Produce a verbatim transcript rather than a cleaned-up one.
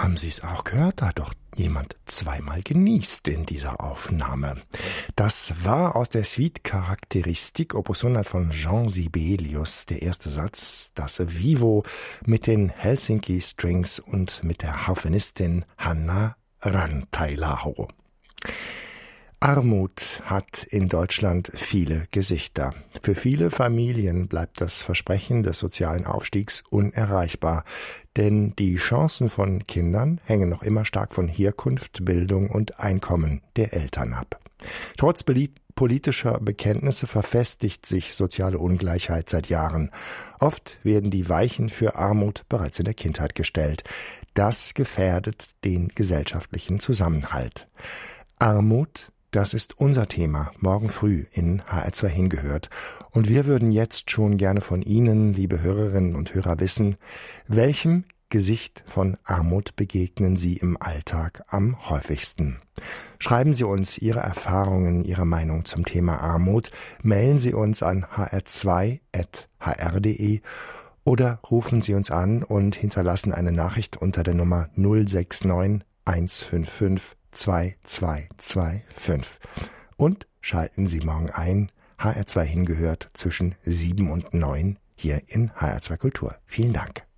Haben Sie es auch gehört? Da hat doch jemand zweimal genießt in dieser Aufnahme. Das war aus der Suite Charakteristik Opus hundert von Jean Sibelius der erste Satz, das Vivo mit den Helsinki Strings und mit der Harfenistin Hanna Rantailahho. Armut hat in Deutschland viele Gesichter. Für viele Familien bleibt das Versprechen des sozialen Aufstiegs unerreichbar, denn die Chancen von Kindern hängen noch immer stark von Herkunft, Bildung und Einkommen der Eltern ab. Trotz politischer Bekenntnisse verfestigt sich soziale Ungleichheit seit Jahren. Oft werden die Weichen für Armut bereits in der Kindheit gestellt. Das gefährdet den gesellschaftlichen Zusammenhalt. Armut, das ist unser Thema morgen früh in H R zwei hingehört. Und wir würden jetzt schon gerne von Ihnen, liebe Hörerinnen und Hörer, wissen, welchem Gesicht von Armut begegnen Sie im Alltag am häufigsten? Schreiben Sie uns Ihre Erfahrungen, Ihre Meinung zum Thema Armut. Mailen Sie uns an h r zwei at h r punkt d e oder rufen Sie uns an und hinterlassen eine Nachricht unter der Nummer null sechs neun eins fünf fünf zwei zwei zwei fünf. Und schalten Sie morgen ein. H R zwei hingehört zwischen sieben und neun hier in H R zwei Kultur. Vielen Dank.